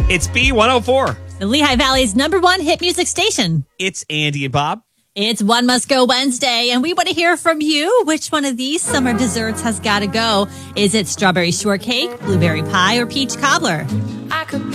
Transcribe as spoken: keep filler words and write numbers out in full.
It's B one oh four. The Lehigh Valley's number one hit music station. It's Andy and Bob. It's One Must Go Wednesday, and we want to hear from you. Which one of these summer desserts has got to go? Is it strawberry shortcake, blueberry pie, or peach cobbler? I could